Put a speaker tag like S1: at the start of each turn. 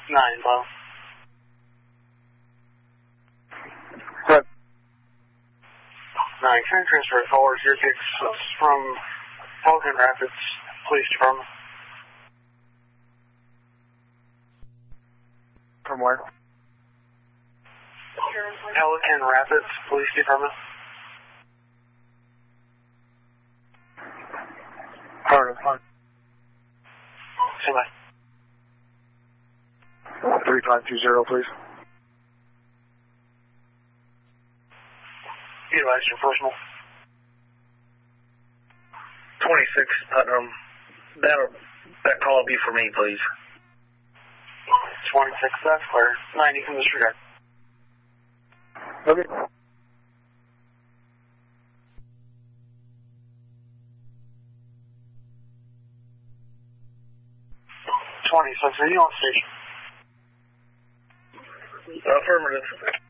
S1: 9, low.
S2: Good.
S1: 9, can I transfer a caller 06 from Pelican Rapids Police Department?
S2: From where?
S1: Pelican Rapids Police Department.
S2: Fine.
S1: Say bye.
S2: 3520, please.
S1: Utilize your personal.
S3: 26 Putnam. That call will be for me, please.
S1: 26, that's clear. 90 from disregard.
S2: Okay.
S1: 26, are you on station?
S3: Affirmative.